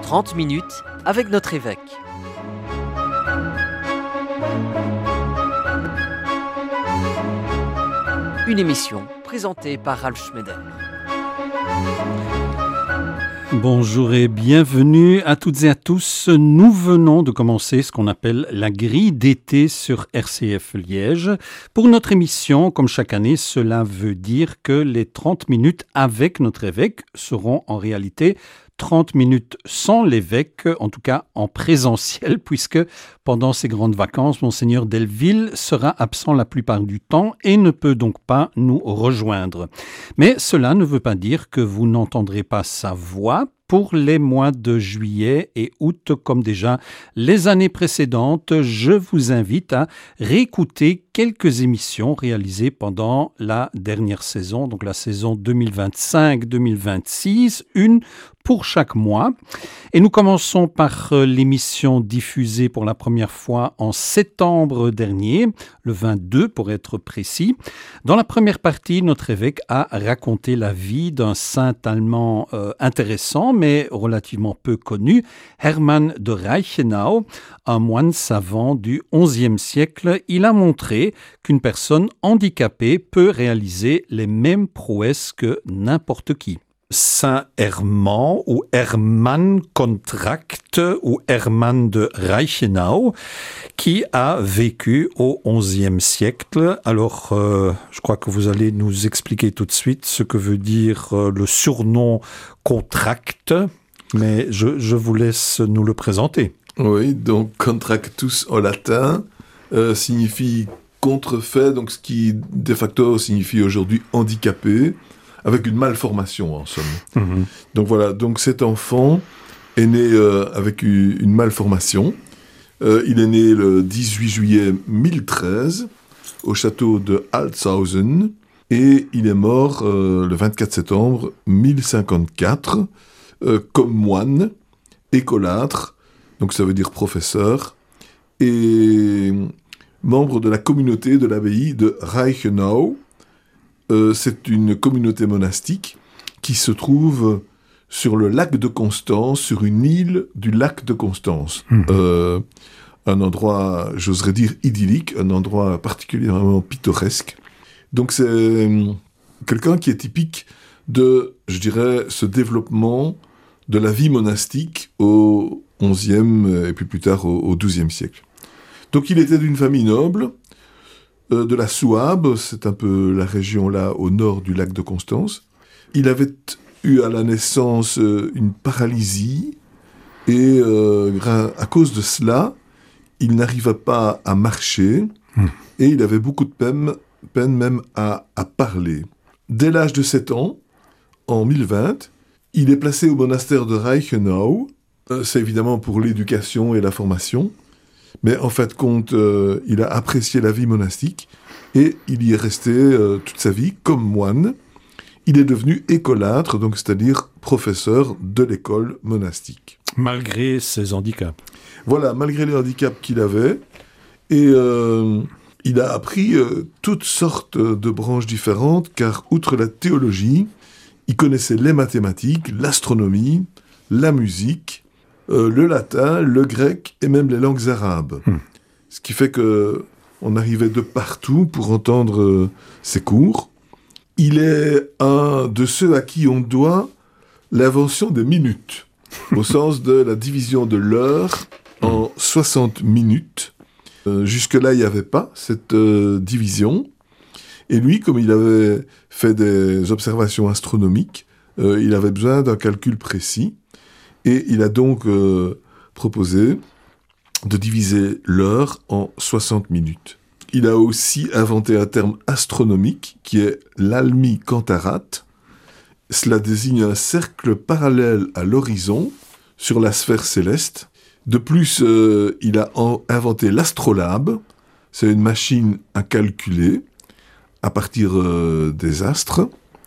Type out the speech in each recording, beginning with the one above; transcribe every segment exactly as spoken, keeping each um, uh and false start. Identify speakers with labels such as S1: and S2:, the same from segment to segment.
S1: trente minutes avec notre évêque. Une émission présentée par Ralph Schmeder.
S2: Bonjour et bienvenue à toutes et à tous. Nous venons de commencer ce qu'on appelle la grille d'été sur R C F Liège. Pour notre émission, comme chaque année, cela veut dire que les trente minutes avec notre évêque seront en réalité trente minutes sans l'évêque, en tout cas en présentiel, puisque pendant ces grandes vacances, Monseigneur Delville sera absent la plupart du temps et ne peut donc pas nous rejoindre. Mais cela ne veut pas dire que vous n'entendrez pas sa voix pour les mois de juillet et août, comme déjà les années précédentes. Je vous invite à réécouter quelques émissions réalisées pendant la dernière saison, donc la saison deux mille vingt-cinq deux mille vingt-six, une pour chaque mois. Et nous commençons par l'émission diffusée pour la première fois en septembre dernier, le vingt-deux pour être précis. Dans la première partie, notre évêque a raconté la vie d'un saint allemand euh, intéressant, mais relativement peu connu, Hermann de Reichenau, un moine savant du onzième siècle. Il a montré qu'une personne handicapée peut réaliser les mêmes prouesses que n'importe qui. Saint Hermann ou Hermann Contract ou Hermann de Reichenau qui a vécu au onzième siècle. Alors, euh, je crois que vous allez nous expliquer tout de suite ce que veut dire euh, le surnom Contract, mais je, je vous laisse nous le présenter.
S3: Oui, donc Contractus en latin euh, signifie contrefait, donc ce qui de facto signifie aujourd'hui handicapé, avec une malformation en somme. Mmh. Donc voilà, donc cet enfant est né euh, avec une, une malformation. Euh, il est né le dix-huit juillet mille treize au château de Altshausen et il est mort euh, le vingt-quatre septembre mille cinquante-quatre euh, comme moine, écolâtre, donc ça veut dire professeur, et membre de la communauté de l'abbaye de Reichenau. Euh, c'est une communauté monastique qui se trouve sur le lac de Constance, sur une île du lac de Constance. Mmh. Euh, un endroit, j'oserais dire, idyllique, un endroit particulièrement pittoresque. Donc c'est quelqu'un qui est typique de, je dirais, ce développement de la vie monastique au onzième et puis plus tard au, au douzième siècle. Donc il était d'une famille noble, Euh, de la Souabe, c'est un peu la région là au nord du lac de Constance. Il avait eu à la naissance euh, une paralysie et euh, à cause de cela, il n'arrivait pas à marcher mmh. et il avait beaucoup de peine, peine même à, à parler. Dès l'âge de sept ans, en mille vingt, il est placé au monastère de Reichenau. Euh, c'est évidemment pour l'éducation et la formation. Mais en fait, compte, euh, il a apprécié la vie monastique et il y est resté euh, toute sa vie comme moine. Il est devenu écolâtre, donc c'est-à-dire professeur de l'école monastique.
S2: Malgré ses handicaps.
S3: Voilà, malgré les handicaps qu'il avait. Et euh, il a appris euh, toutes sortes de branches différentes, car outre la théologie, il connaissait les mathématiques, l'astronomie, la musique, Euh, le latin, le grec et même les langues arabes. Mmh. Ce qui fait qu'on arrivait de partout pour entendre euh, ses cours. Il est un de ceux à qui on doit l'invention des minutes, au sens de la division de l'heure en soixante minutes. Euh, jusque-là, il n'y avait pas cette euh, division. Et lui, comme il avait fait des observations astronomiques, euh, il avait besoin d'un calcul précis. Et il a donc euh, proposé de diviser l'heure en soixante minutes. Il a aussi inventé un terme astronomique qui est l'almi-cantarate. Cela désigne un cercle parallèle à l'horizon sur la sphère céleste. De plus, euh, il a en- inventé l'astrolabe. C'est une machine à calculer à partir euh, des astres,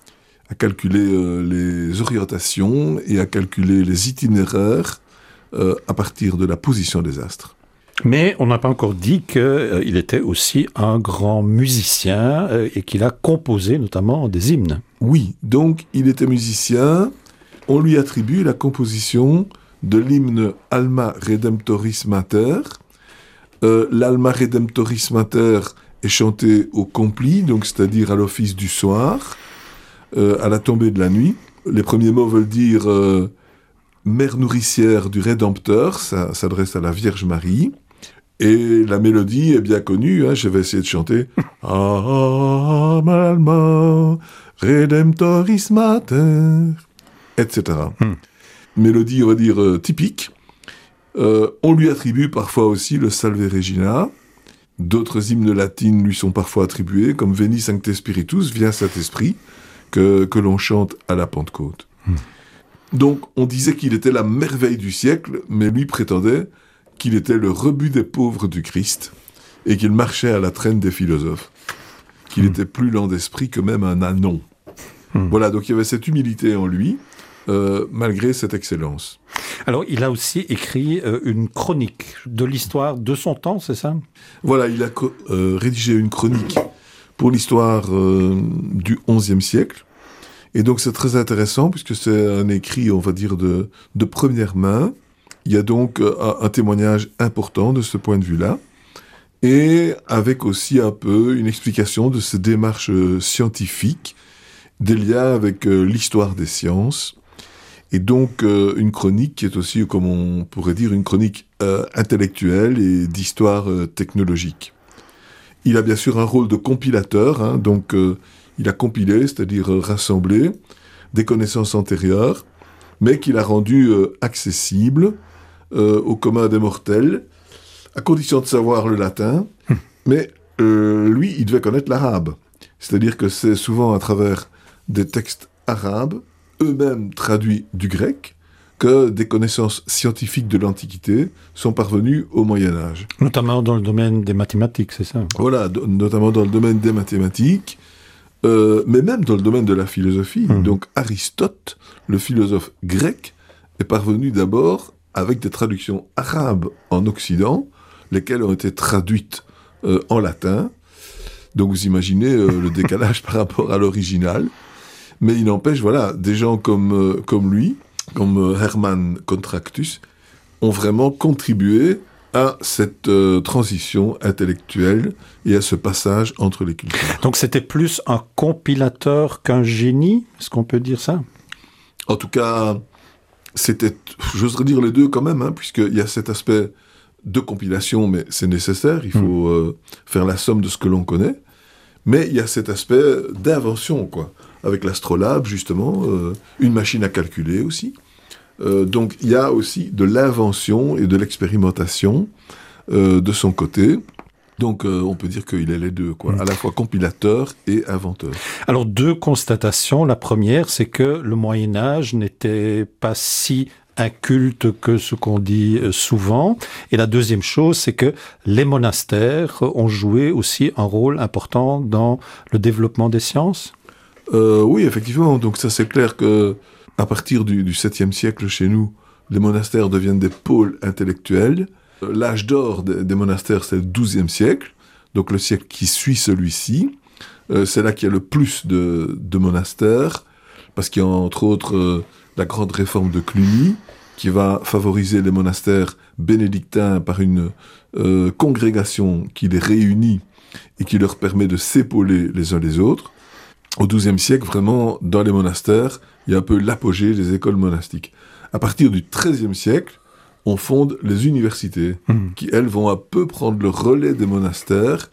S3: à calculer euh, les orientations et à calculer les itinéraires euh, à partir de la position des astres.
S2: Mais on n'a pas encore dit qu'il euh, était aussi un grand musicien euh, et qu'il a composé notamment des hymnes.
S3: Oui, donc il était musicien. On lui attribue la composition de l'hymne Alma Redemptoris Mater. Euh, L'Alma Redemptoris Mater est chanté au compli, donc c'est-à-dire à l'office du soir, euh, à la tombée de la nuit. Les premiers mots veulent dire euh, mère nourricière du Rédempteur, ça s'adresse à la Vierge Marie. Et la mélodie est bien connue, hein, je vais essayer de chanter. Alma Redemptoris Mater, et cetera. Hmm. Mélodie, on va dire, euh, typique. Euh, on lui attribue parfois aussi le Salve Regina. D'autres hymnes latines lui sont parfois attribués, comme Veni Sancte Spiritus, viens Saint-Esprit, que, que l'on chante à la Pentecôte. Hmm. Donc, on disait qu'il était la merveille du siècle, mais lui prétendait qu'il était le rebut des pauvres du Christ, et qu'il marchait à la traîne des philosophes, qu'il mmh. était plus lent d'esprit que même un anon. Mmh. Voilà, donc il y avait cette humilité en lui, euh, malgré cette excellence.
S2: Alors, il a aussi écrit euh, une chronique de l'histoire de son temps, c'est ça ?
S3: Voilà, il a euh, rédigé une chronique pour l'histoire euh, du onzième siècle, et donc c'est très intéressant, puisque c'est un écrit, on va dire, de, de première main. Il y a donc un, un témoignage important de ce point de vue-là, et avec aussi un peu une explication de ces démarches scientifiques, des liens avec euh, l'histoire des sciences, et donc euh, une chronique qui est aussi, comme on pourrait dire, une chronique euh, intellectuelle et d'histoire euh, technologique. Il a bien sûr un rôle de compilateur, hein, donc euh, il a compilé, c'est-à-dire euh, rassemblé des connaissances antérieures, mais qu'il a rendu euh, accessible euh, au commun des mortels, à condition de savoir le latin, hum. mais euh, lui, il devait connaître l'arabe. C'est-à-dire que c'est souvent à travers des textes arabes, eux-mêmes traduits du grec, que des connaissances scientifiques de l'Antiquité sont parvenues au Moyen-Âge.
S2: Notamment dans le domaine des mathématiques, c'est ça ?
S3: Voilà, do- notamment dans le domaine des mathématiques, euh, mais même dans le domaine de la philosophie. Mmh. Donc Aristote, le philosophe grec, est parvenu d'abord avec des traductions arabes en Occident, lesquelles ont été traduites euh, en latin. Donc vous imaginez euh, le décalage par rapport à l'original. Mais il n'empêche, voilà, des gens comme, euh, comme lui, comme euh, Hermann Contractus, ont vraiment contribué à cette euh, transition intellectuelle et à ce passage entre les cultures.
S2: Donc c'était plus un compilateur qu'un génie, est-ce qu'on peut dire ça ?
S3: En tout cas, c'était, j'oserais dire les deux quand même, hein, puisqu'il y a cet aspect de compilation, mais c'est nécessaire, il faut mmh. euh, faire la somme de ce que l'on connaît, mais il y a cet aspect d'invention, quoi, avec l'astrolabe, justement, euh, une machine à calculer aussi. Euh, donc il y a aussi de l'invention et de l'expérimentation euh, de son côté. Donc euh, on peut dire qu'il est les deux, quoi, mmh. à la fois compilateur et inventeur.
S2: Alors deux constatations. La première, c'est que le Moyen-Âge n'était pas si inculte que ce qu'on dit souvent. Et la deuxième chose, c'est que les monastères ont joué aussi un rôle important dans le développement des sciences.
S3: Euh, oui, effectivement. Donc ça, c'est clair que à partir du, du septième siècle chez nous, les monastères deviennent des pôles intellectuels. L'âge d'or des, des monastères, c'est le douzième siècle, donc le siècle qui suit celui-ci. Euh, c'est là qu'il y a le plus de, de monastères, parce qu'il y a entre autres euh, la grande réforme de Cluny, qui va favoriser les monastères bénédictins par une euh, congrégation qui les réunit et qui leur permet de s'épauler les uns les autres. Au douzième siècle, vraiment, dans les monastères, il y a un peu l'apogée des écoles monastiques. À partir du treizième siècle, on fonde les universités, mmh. qui, elles, vont un peu prendre le relais des monastères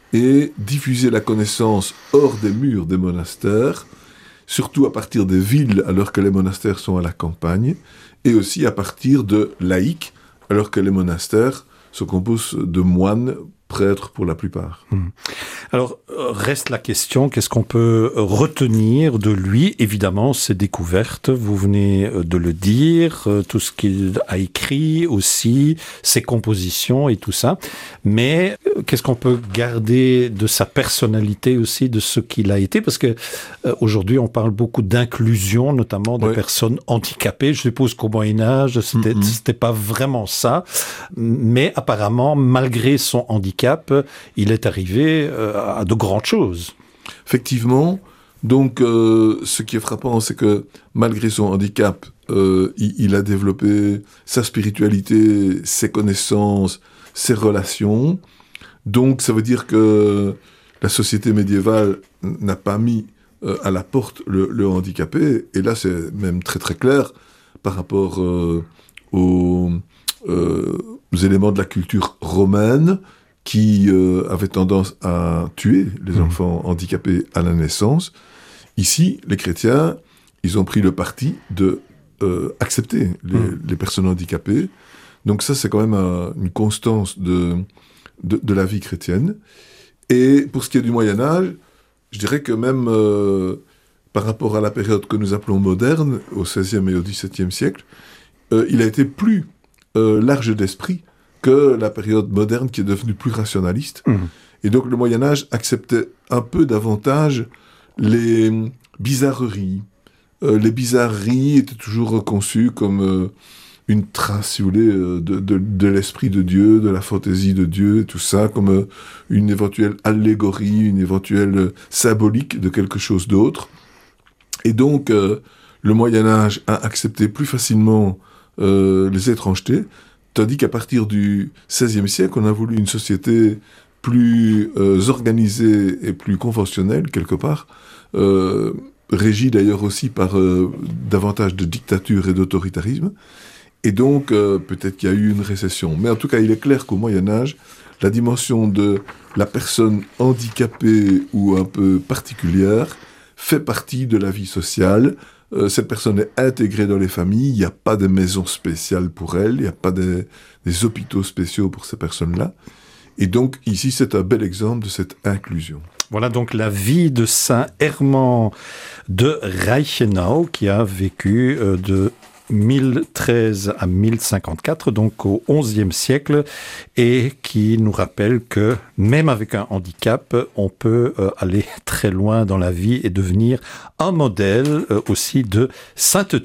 S3: et diffuser la connaissance hors des murs des monastères, surtout à partir des villes, alors que les monastères sont à la campagne, et aussi à partir de laïcs, alors que les monastères se composent de moines, prêtres pour la plupart.
S2: Mmh. Alors, reste la question, qu'est-ce qu'on peut retenir de lui ? Évidemment, ses découvertes, vous venez de le dire, tout ce qu'il a écrit aussi, ses compositions et tout ça. Mais qu'est-ce qu'on peut garder de sa personnalité aussi, de ce qu'il a été ? Parce que euh, aujourd'hui, on parle beaucoup d'inclusion, notamment des oui. personnes handicapées. Je suppose qu'au Moyen-Âge, c'était, mm-hmm. c'était pas vraiment ça. Mais apparemment, malgré son handicap, il est arrivé euh, à de grandes choses.
S3: Effectivement. Donc, euh, ce qui est frappant, c'est que malgré son handicap, euh, il, il a développé sa spiritualité, ses connaissances, ses relations. Donc ça veut dire que la société médiévale n'a pas mis euh, à la porte le, le handicapé, et là c'est même très très clair par rapport euh, aux, euh, aux éléments de la culture romaine qui euh, avaient tendance à tuer les mmh. enfants handicapés à la naissance. Ici, les chrétiens, ils ont pris le parti de euh, accepter les, mmh. les personnes handicapées. Donc ça, c'est quand même un, une constance de, de, de la vie chrétienne. Et pour ce qui est du Moyen-Âge, je dirais que même euh, par rapport à la période que nous appelons moderne, au seizième et au dix-septième siècle, euh, il a été plus euh, large d'esprit que la période moderne qui est devenue plus rationaliste. Mmh. Et donc le Moyen-Âge acceptait un peu davantage les bizarreries. Euh, les bizarreries étaient toujours conçues comme euh, une trace, si vous voulez, euh, de, de, de l'esprit de Dieu, de la fantaisie de Dieu, et tout ça, comme euh, une éventuelle allégorie, une éventuelle euh, symbolique de quelque chose d'autre. Et donc, euh, le Moyen-Âge a accepté plus facilement euh, les étrangetés, tandis qu'à partir du seizième siècle, on a voulu une société plus euh, organisée et plus conventionnelle, quelque part, euh, régie d'ailleurs aussi par euh, davantage de dictature et d'autoritarisme. Et donc, euh, peut-être qu'il y a eu une récession. Mais en tout cas, il est clair qu'au Moyen-Âge, la dimension de la personne handicapée ou un peu particulière fait partie de la vie sociale. Euh, cette personne est intégrée dans les familles, il n'y a pas de maison spéciale pour elle, il n'y a pas de, des hôpitaux spéciaux pour ces personnes-là. Et donc, ici, c'est un bel exemple de cette inclusion.
S2: Voilà donc la vie de saint Herman de Reichenau, qui a vécu euh, de mille treize à mille cinquante-quatre, donc au onzième siècle, et qui nous rappelle que même avec un handicap, on peut euh, aller très loin dans la vie et devenir un modèle euh, aussi de sainteté.